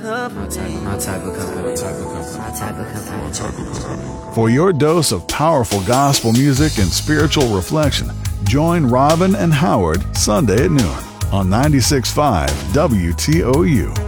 For your dose of powerful gospel music and spiritual reflection, join Robin and Howard Sunday at noon on 96.5 WTOU.